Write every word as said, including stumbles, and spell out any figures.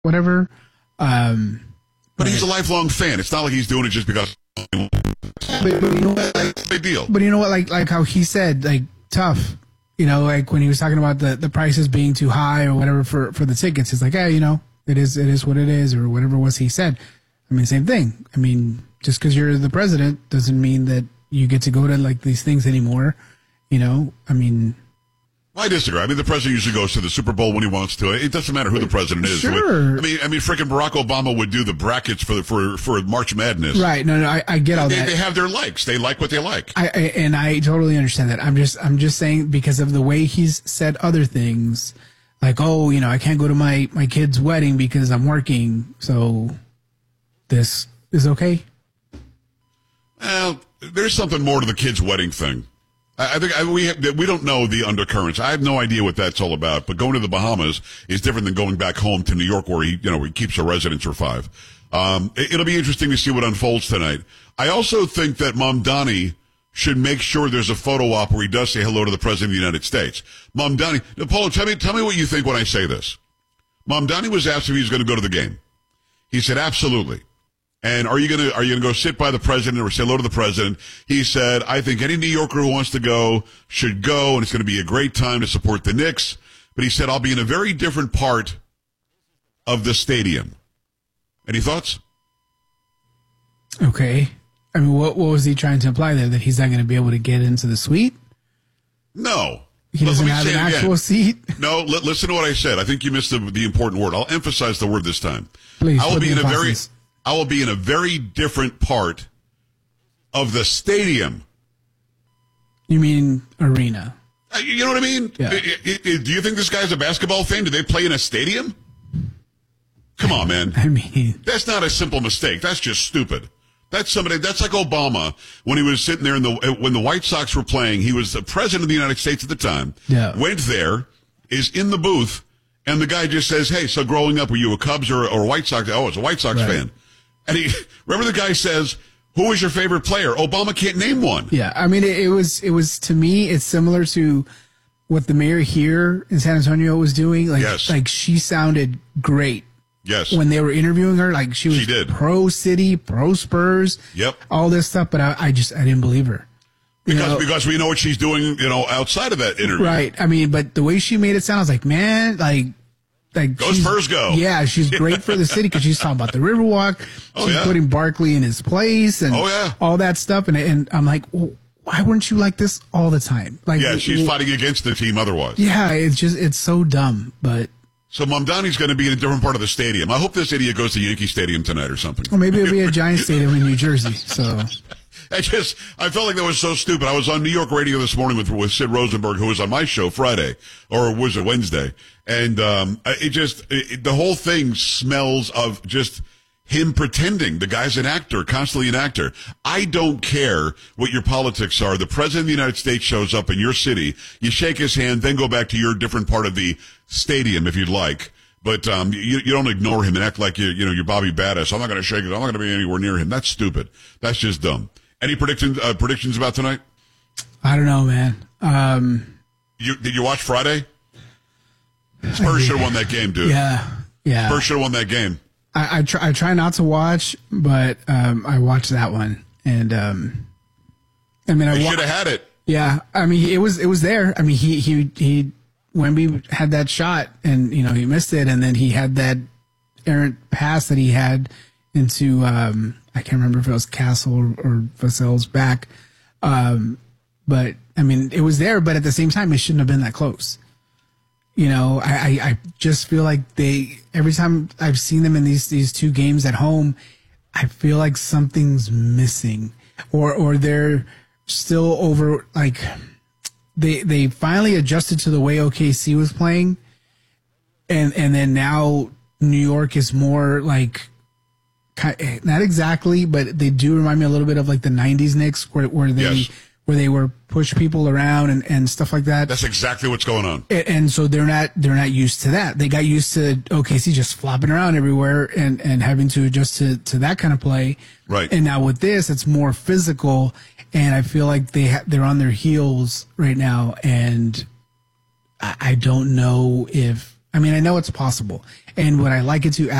whatever. Um, but, but he's a lifelong fan. It's not like he's doing it just because. But, but you know what, like, big deal. But you know what, like like how he said, like tough. You know, like when he was talking about the, the prices being too high or whatever for, for the tickets, it's like, hey, you know, it is it is what it is, or whatever it was he said. I mean, same thing. I mean, just because you're the president doesn't mean that you get to go to like these things anymore. You know, I mean. Well, I disagree. I mean, the president usually goes to the Super Bowl when he wants to. It doesn't matter who the president is. Sure. I mean, I mean, freaking Barack Obama would do the brackets for the, for for March Madness. Right. No, no, I, I get all they, that. They have their likes. They like what they like. I, I and I totally understand that. I'm just I'm just saying because of the way he's said other things, like, oh, you know, I can't go to my my kid's wedding because I'm working. So this is okay. Well, there's something more to the kid's wedding thing. I think I, we have, we don't know the undercurrents. I have no idea what that's all about. But going to the Bahamas is different than going back home to New York, where he, you know, where he keeps a residence or five. Um, it, it'll be interesting to see what unfolds tonight. I also think that Mamdani should make sure there's a photo op where he does say hello to the President of the United States. Mamdani, Polo, tell me, tell me what you think when I say this. Mamdani was asked if he was going to go to the game. He said, absolutely. And are you going to, are you going to go sit by the president or say hello to the president? He said, I think any New Yorker who wants to go should go, and it's going to be a great time to support the Knicks. But he said, I'll be in a very different part of the stadium. Any thoughts? Okay. I mean, what, what was he trying to imply there? That he's not going to be able to get into the suite? No. He doesn't have an actual seat? No, li- listen to what I said. I think you missed the, the important word. I'll emphasize the word this time. Please, I will be in a very, emphasis. I will be in a very different part of the stadium. You mean arena? Uh, You know what I mean? Yeah. I- I- I- do you think this guy's a basketball fan? Do they play in a stadium? Come on, man. I mean, That's not a simple mistake. That's just stupid. That's somebody, that's like Obama when he was sitting there in the, when the White Sox were playing. He was the president of the United States at the time. Yeah. Went there, is in the booth, and the guy just says, hey, so growing up, were you a Cubs or, or a White Sox? Oh, I was a White Sox Right. fan. And he, remember the guy says, who was your favorite player? Obama can't name one. yeah. I mean, it, it was, it was, to me, it's similar to what the mayor here in San Antonio was doing. Like, Yes. like she sounded great. Yes. When they were interviewing her, like she was She did. pro city, pro Spurs, Yep. all this stuff, but I, I just, I didn't believe her. You Because, know? because we know what she's doing, you know, outside of that interview. Right. I mean, but the way she made it sound, I was like, man, like, like Go she's- Spurs, go. Yeah, she's great for the city because she's talking about the Riverwalk. Oh, She's yeah. putting Barkley in his place and Oh, yeah. all that stuff. And and I'm like, well, why wouldn't you like this all the time? Like, Yeah, she's well, fighting against the team otherwise. Yeah, it's just it's so dumb. But So Mamdani's going to be in a different part of the stadium. I hope this idiot goes to Yankee Stadium tonight or something. or maybe it'll be a Giant Stadium in New Jersey. So I just, I felt like that was so stupid. I was on New York radio this morning with, with Sid Rosenberg, who was on my show Friday, or was it Wednesday? And, um, it just, it, the whole thing smells of just him pretending. The guy's an actor, constantly an actor. I don't care what your politics are. The president of the United States shows up in your city. You shake his hand, then go back to your different part of the stadium if you'd like. But, um, you, you don't ignore him and act like you, you know, you're Bobby Badass. I'm not going to shake it. I'm not going to be anywhere near him. That's stupid. That's just dumb. Any predictions, uh, predictions about tonight? I don't know, man. Um, You, did you watch Friday? Spurs should have won that game, dude. yeah, yeah. Spurs should have won that game. I, I try I try not to watch, but um, I watched that one, and um, I mean, I They wa- should have had it. yeah. I mean, it was it was there. I mean, he he he Wemby had that shot, and you know he missed it, and then he had that errant pass that he had into um, I can't remember if it was Castle or, or Vassell's back, um, but I mean, it was there. But at the same time, it shouldn't have been that close. You know, I, I, I just feel like they, every time I've seen them in these, these two games at home, I feel like something's missing or, or they're still over, like they, they finally adjusted to the way O K C was playing. And, and then now New York is more like, not exactly, but they do remind me a little bit of like the nineties Knicks where, where they, Yes. where they were push people around and, and stuff like that. That's exactly what's going on. And, and so they're not they're not used to that. They got used to O K C just flopping around everywhere and, and having to adjust to, to that kind of play. Right. And now with this, it's more physical, and I feel like they ha- they're on their heels right now. And I, I don't know if I mean I know it's possible, And would I like it to